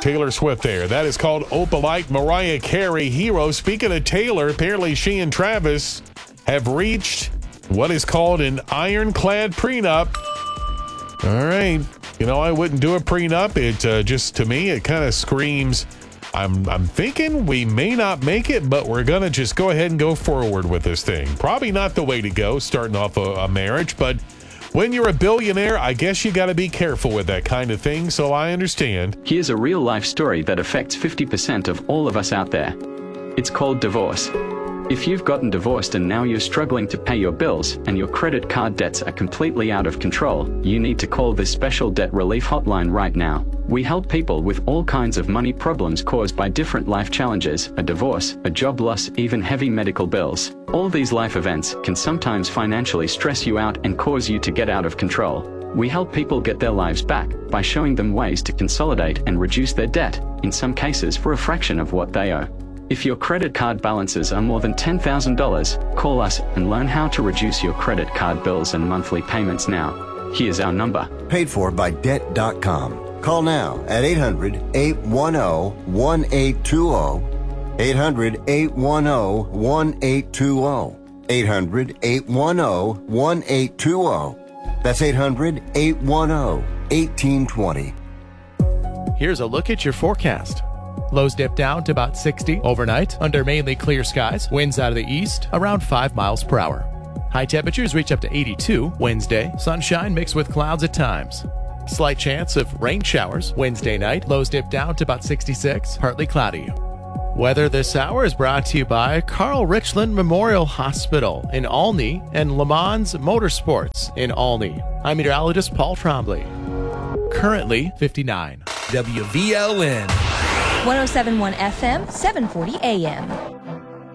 Taylor Swift there. That is called Opalite, Mariah Carey, Hero. Speaking of Taylor, apparently she and Travis have reached what is called an ironclad prenup. All right. I wouldn't do a prenup. It just, to me, it kind of screams, I'm thinking we may not make it, but we're going to just go ahead and go forward with this thing. Probably not the way to go, starting off a marriage, but when you're a billionaire, I guess you got to be careful with that kind of thing, so I understand. Here's a real-life story that affects 50% of all of us out there. It's called divorce. If you've gotten divorced and now you're struggling to pay your bills and your credit card debts are completely out of control, you need to call this special debt relief hotline right now. We help people with all kinds of money problems caused by different life challenges, a divorce, a job loss, even heavy medical bills. All these life events can sometimes financially stress you out and cause you to get out of control. We help people get their lives back by showing them ways to consolidate and reduce their debt, in some cases for a fraction of what they owe. If your credit card balances are more than $10,000, call us and learn how to reduce your credit card bills and monthly payments now. Here's our number. Paid for by Debt.com. Call now at 800-810-1820. 800-810-1820. 800-810-1820. That's 800-810-1820. Here's a look at your forecast. Lows dip down to about 60 overnight under mainly clear skies. Winds out of the east around 5 miles per hour. High temperatures reach up to 82 Wednesday. Sunshine mixed with clouds at times. Slight chance of rain showers Wednesday night. Lows dip down to about 66, partly cloudy. Weather this hour is brought to you by Carl Richland Memorial Hospital in Olney and Le Mans Motorsports in Olney. I'm meteorologist Paul Trombley. Currently 59. WVLN. 107.1 FM, 740 AM.